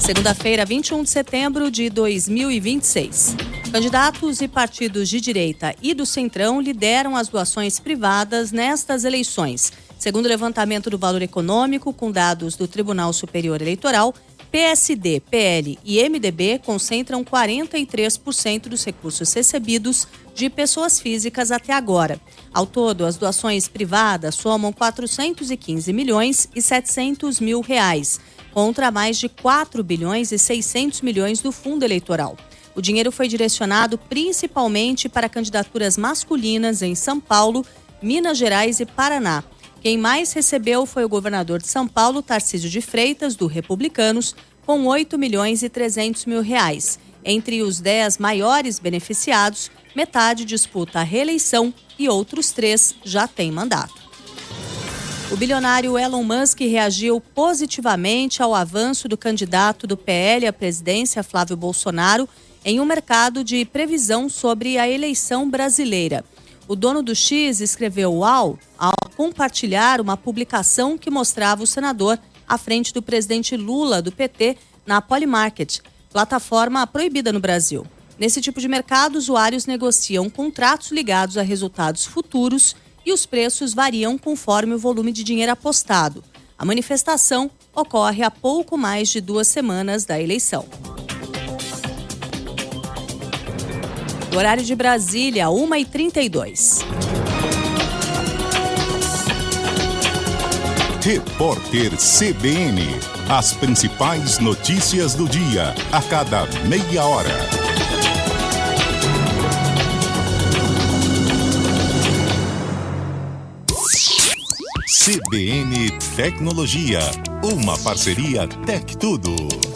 Segunda-feira, 21 de setembro de 2026. Candidatos e partidos de direita e do Centrão lideram as doações privadas nestas eleições. Segundo o levantamento do Valor Econômico, com dados do Tribunal Superior Eleitoral, PSD, PL e MDB concentram 43% dos recursos recebidos de pessoas físicas até agora. Ao todo, as doações privadas somam 415 milhões e 700 mil reais, contra mais de 4 bilhões e 600 milhões do fundo eleitoral. O dinheiro foi direcionado principalmente para candidaturas masculinas em São Paulo, Minas Gerais e Paraná. Quem mais recebeu foi o governador de São Paulo, Tarcísio de Freitas, do Republicanos, com 8 milhões e 300 mil reais. Entre os 10 maiores beneficiados, metade disputa a reeleição e outros 3 já têm mandato. O bilionário Elon Musk reagiu positivamente ao avanço do candidato do PL à presidência, Flávio Bolsonaro, em um mercado de previsão sobre a eleição brasileira. O dono do X escreveu "Uau" ao compartilhar uma publicação que mostrava o senador à frente do presidente Lula, do PT, na Polymarket, plataforma proibida no Brasil. Nesse tipo de mercado, usuários negociam contratos ligados a resultados futuros e os preços variam conforme o volume de dinheiro apostado. A manifestação ocorre há pouco mais de 2 semanas da eleição. O horário de Brasília, 1h32. Repórter CBN. As principais notícias do dia, a cada meia hora. CBN Tecnologia, uma parceria Tec Tudo.